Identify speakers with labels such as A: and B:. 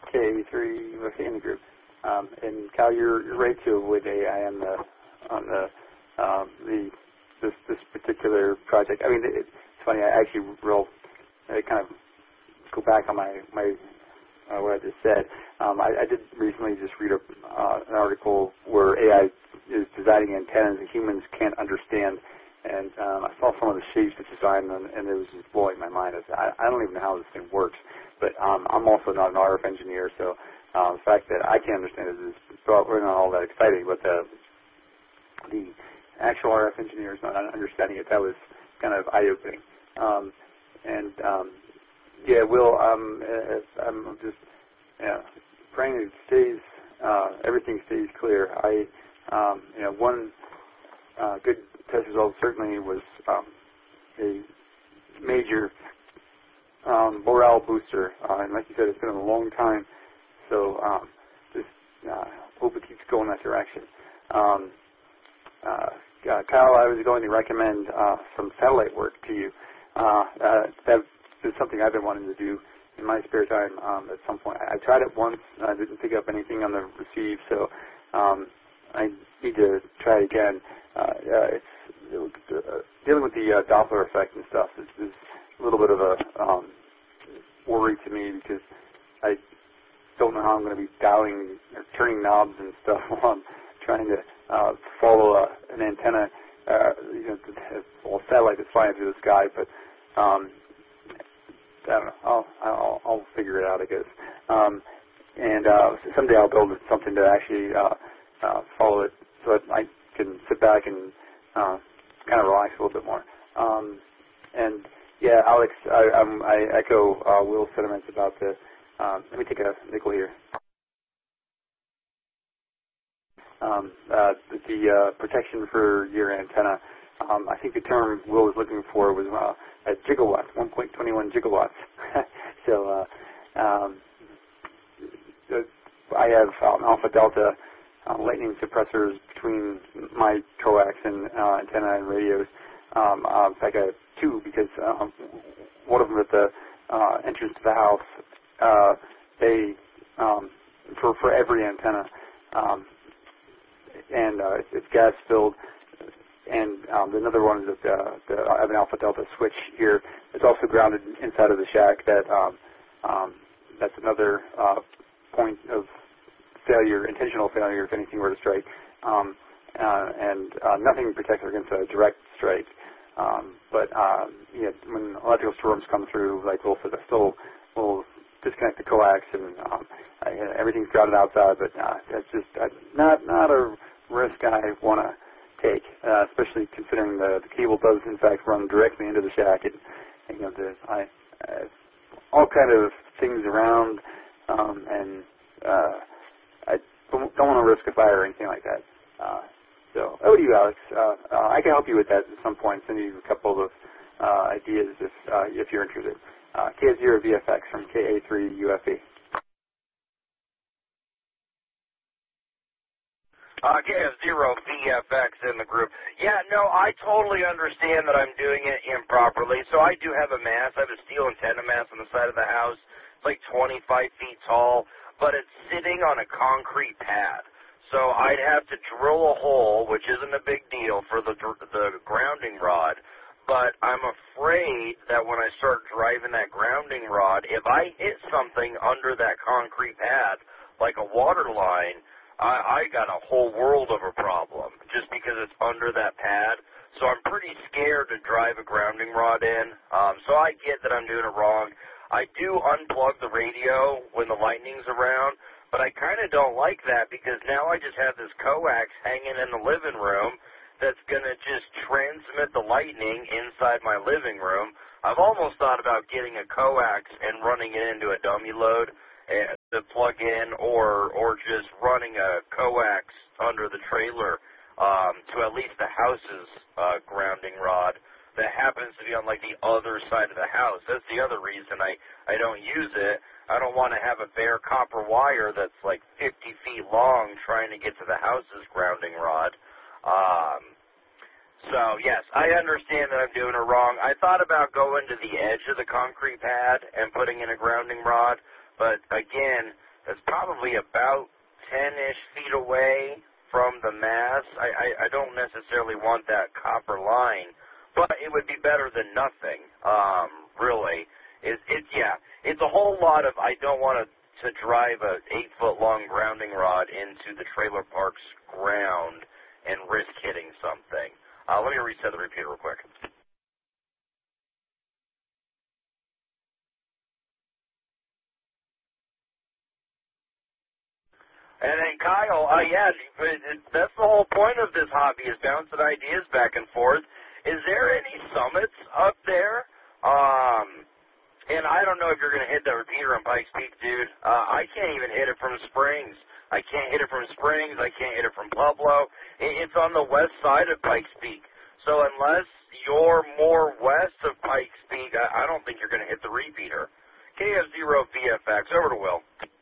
A: KA3 UFA in the group. And Cal, you're right to avoid AI on this particular project. I mean, it's funny. I actually I kind of go back on my what I just said. I did recently just read an article where AI is designing antennas that humans can't understand, and I saw some of the shapes it's designed, and it was just blowing my mind. I don't even know how this thing works, but I'm also not an RF engineer, so the fact that I can't understand it is probably not all that exciting, but the actual RF engineers not understanding it, that was kind of eye-opening. Yeah, Will, I'm just praying it everything stays clear. One good test result certainly was a major morale booster, and like you said, it's been a long time, so just hope it keeps going that direction. Kyle, I was going to recommend some satellite work to you. That's something I've been wanting to do in my spare time at some point. I tried it once. I didn't pick up anything on the receive, so I need to try it again. Dealing with the Doppler effect and stuff is a little bit of a worry to me because I don't know how I'm going to be dialing or turning knobs and stuff while I'm trying to follow an antenna, satellite that's flying through the sky, but I don't know. I'll figure it out, I guess. And someday I'll build something to actually follow it, so that I can sit back and kind of relax a little bit more. And yeah, Alex, I echo Will's sentiments about the. Let me take a nickel here. The protection for your antenna. I think the term Will was looking for was a gigawatt, 1.21 gigawatts. So I have alpha delta lightning suppressors between my coax and antenna and radios. In fact, I have two because one of them at the entrance to the house, they for every antenna, and it's gas filled. And another one is that I have an alpha delta switch here. It's also grounded inside of the shack. That's another point of failure, intentional failure, if anything were to strike. And nothing protects against a direct strike. But when electrical storms come through, like Will said, we'll disconnect the coax and everything's grounded outside. But that's just not a risk I want to take, especially considering the cable does in fact run directly into the shack, and all kind of things around, and I don't want to risk a fire or anything like that. So over to you, Alex. I can help you with that at some point. Send you a couple of ideas if you're interested. K0VFX from KA3 UFE.
B: KF0VFX in the group. Yeah, no, I totally understand that I'm doing it improperly. So I do have a mast. I have a steel antenna mast on the side of the house. It's like 25 feet tall, but it's sitting on a concrete pad. So I'd have to drill a hole, which isn't a big deal, for the grounding rod. But I'm afraid that when I start driving that grounding rod, if I hit something under that concrete pad, like a water line, I got a whole world of a problem just because it's under that pad. So I'm pretty scared to drive a grounding rod in. So I get that I'm doing it wrong. I do unplug the radio when the lightning's around, but I kind of don't like that because now I just have this coax hanging in the living room that's going to just transmit the lightning inside my living room. I've almost thought about getting a coax and running it into a dummy load to plug in, or just running a coax under the trailer to at least the house's grounding rod that happens to be on like the other side of the house. That's the other reason I don't use it. I don't want to have a bare copper wire that's like 50 feet long trying to get to the house's grounding rod. So, yes, I understand that I'm doing it wrong. I thought about going to the edge of the concrete pad and putting in a grounding rod, but, again, It's probably about 10-ish feet away from the mast. I don't necessarily want that copper line, but it would be better than nothing, really. It's a whole lot of, I don't want to drive a 8-foot-long grounding rod into the trailer park's ground and risk hitting something. Let me reset the repeater real quick. And then Kyle, that's the whole point of this hobby, is bouncing ideas back and forth. Is there any summits up there? And I don't know if you're going to hit that repeater on Pikes Peak, dude. I can't even hit it from Springs. I can't hit it from Springs. I can't hit it from Pueblo. It's on the west side of Pikes Peak. So unless you're more west of Pikes Peak, I don't think you're going to hit the repeater. KF0 VFX, over to Will.